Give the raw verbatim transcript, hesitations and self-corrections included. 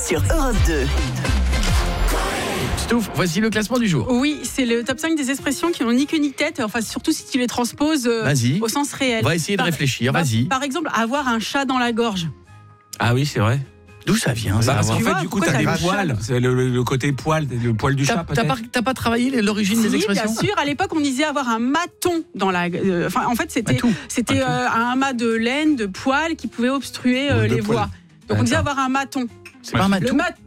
sur Europe deux. Stouff, voici le classement du jour. Oui, c'est le top cinq des expressions qui n'ont ni queue ni tête, enfin surtout si tu les transposes euh, au sens réel. On va essayer par, de réfléchir, bah, vas-y. Par exemple, avoir un chat dans la gorge. Ah oui, c'est vrai. D'où ça vient bah, ça Parce qu'en Tu fait, vois, du coup, pourquoi t'as t'as des le poils. C'est le, le, le côté poil, le poil du T'as, chat, t'as, peut-être. pas, t'as pas travaillé l'origine Si, des expressions? bien sûr. À l'époque, on disait avoir un maton dans la. Euh, enfin, en fait, c'était, Matou. c'était Matou. euh, un amas de laine, de poils qui pouvait obstruer euh, Ou de les poils. voies. Donc, on disait D'accord. avoir un maton. C'est pas un matou. Le mat-